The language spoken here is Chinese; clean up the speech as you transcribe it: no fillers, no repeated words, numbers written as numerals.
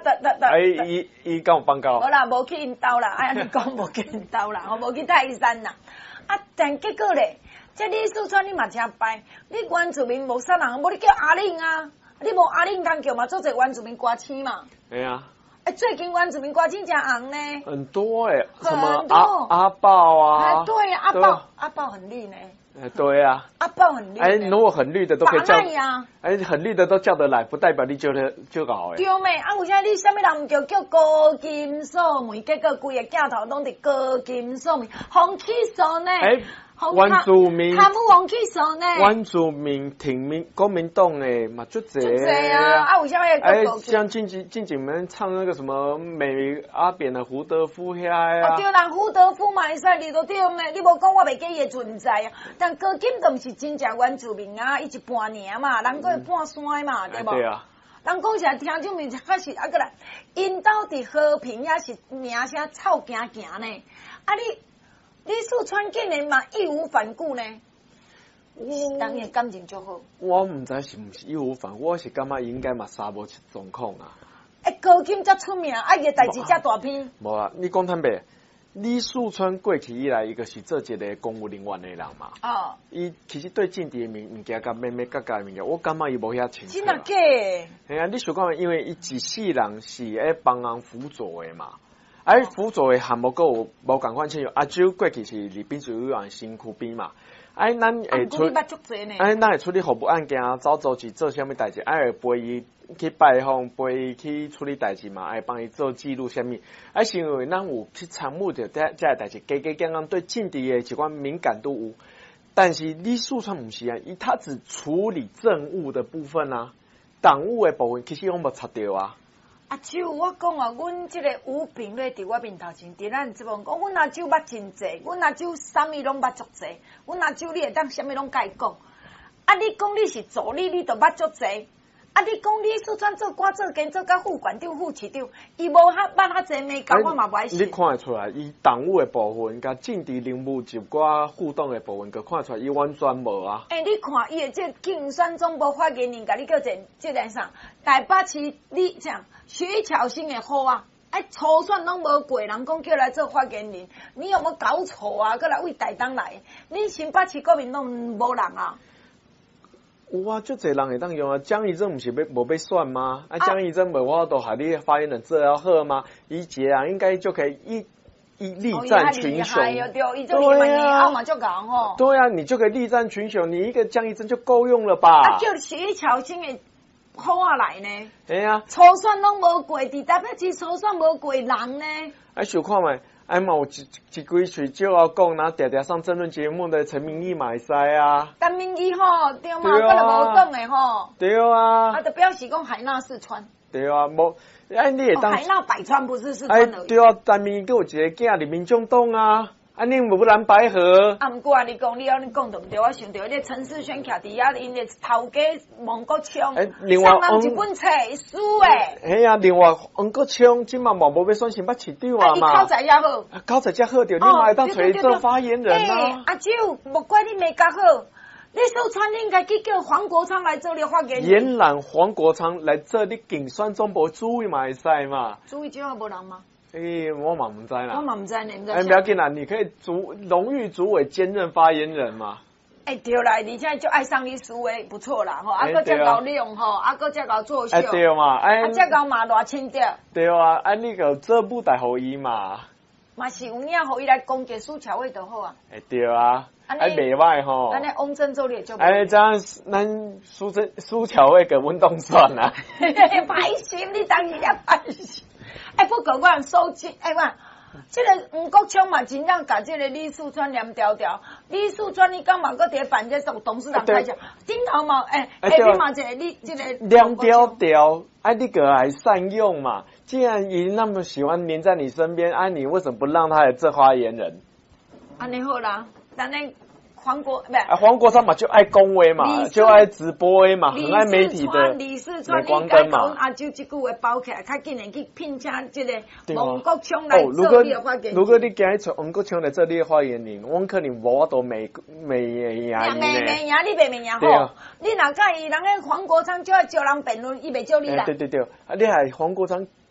伊敢有放狗？ 无啦，无去因兜啦，哎，你讲无去因兜啦，我无去泰山啦。啊，但结果咧，这李四川你嘛真歹，你原住民无啥人，无你叫阿玲啊，你无阿玲通叫嘛，做者原住民歌星嘛。 对啊。 最近原住民歌星真红呢。很多什么阿豹啊？ 对啊，阿豹很绿呢。 对啊， 阿豹很绿。 如果很绿的都可以叫。 呀。 很绿的都叫得来，不代表你就好对咩？为啥你啥物人唔叫高金素梅？结果规个镜头拢伫高金素梅，黄起诉呢？ 原住民， 他们黄起诉呢？ 原住民挺国民党诶嘛，就这啊！为啥会像近几们唱那个什么美阿扁的胡德夫遐啊？ 对啦，胡德夫嘛会使，你都对咩？你无讲我袂记伊的存在啊。但高金都毋是真正原住民啊，伊一半年嘛，人过半山嘛，对无？ 对啊。 人讲是听种面还是过来，因到伫和平也是名声臭行行呢。啊你四川竟然嘛义无反顾呢？当然感情就好。 我唔知是唔是义无反顾，我是感觉应该嘛杀无状况啊。 高金才出名，伊个代志才大篇。 无啊，你讲坦白，李四川过去以来，伊个是做一个公务人员的人嘛。哦。伊其实对政治的物件甲咩角的物件，我感觉伊无遐清楚。 真啊假？ 系啊，你想讲，因为伊一世人是帮人辅佐的嘛。辅佐的项目个无共款清楚。阿周过去是立边主委新区边嘛。咱会出，咱会处理服务案件，走组织做啥物代志，会陪伊去拜访，陪伊去处理代志嘛，会帮伊做记录啥物。是因为咱有去参悟着这个代志，刚刚对政治的一寡敏感度有。但是李四川唔是啊，他只处理政务的部分啊，党务的部分其实我无插到啊。 就我讲啊，阮即个吴平咧伫我面头前，伫咱即帮讲，阮阿舅捌真济，阮阿舅啥物拢捌足济，阮阿舅你会当啥物拢甲伊讲。你讲你是助理，你都捌足济。你讲你四川做官做监做甲副馆长、副市长，伊无捌遐济美感，我嘛不爱信。 你看得出来，伊党务的部分甲政治人物一寡互动的部分，佮看得出来，伊完全无啊。 你看伊的这竞选总部发言人，甲你叫这个啥？台北市你讲徐巧芯的好啊，初选拢无过，人讲叫来做发言人，你有冇搞错啊？佮来为台东来，你新北市国民党无人啊？ 有啊，足侪人会当用啊。江宜正不是无被选吗？江宜正无我都喊你发言人做要好吗？伊杰啊，应该就可以力战群雄。 对啊， 对啊，你就可以力战群雄，你一个江宜正就够用了吧？ 叫徐巧芯的好啊来呢？ 对啊， 初选拢无过，伫台北市初选无过人呢？ 想看觅。嘛有一几嘴少啊讲，然后常常上争论节目的陈明义嘛会使啊。 陈明义吼，对嘛，佮就无讲的吼。 对啊。 就表示讲海纳四川。 对啊，无你会当。 海纳百川不是四川而已。 对啊，陈明义佮有一个囝入民众党啊。你无蓝白合。 毋过你讲对毋对？我想到你陈世轩徛伫遐，因的头家王国昌， 另外一本册输诶。 嘿啊，另外王国昌即嘛无要选新北市长啊嘛。 口才也好， 口才才好着，你嘛会当找伊做发言人啊。 阿舅，莫怪你没教好，你四川应该去叫黄国昌来做你发言人。 延揽黄国昌来做你竞选总部主委嘛会使嘛？ 主委今后无人吗？ 我嘛唔知啦。 我嘛唔知呢， 不要紧啦，你可以荣誉主委兼任发言人嘛。 对啦，而且就爱上你思维不错啦，吼，搁遮够用吼，搁遮够作秀。 对嘛， 遮够嘛偌清调。 对啊，你个做舞台互伊嘛。 嘛是有影互伊来攻击苏巧慧就好啊。 对啊，袂歹吼。 安尼翁真州你就。 这样咱苏巧慧个运动算啦。 歹心，你当然也歹心。不过我收紧，我这个吴国昌嘛，真正甲这个李四川连调调。李四川你刚嘛搁伫反这董事长开讲，顶头嘛，下边嘛这个你这个连调调，你个还善用嘛？既然伊那么喜欢黏在你身边，你为什么不让他来做发言人？ 安尼好啦，但那黄国昌嘛就爱讲话嘛，就爱直播的嘛，很爱媒体的李四川光灯嘛。 阿舅这句话包起来，较紧的去聘请这个王国昌来做你的发言人。 如果你今日找王国昌来做你的发言人，我可能无法度美赢你袂美赢好。你若介意，人个黄国昌就要招人辩论，伊袂招你啦。 对，你系黄国昌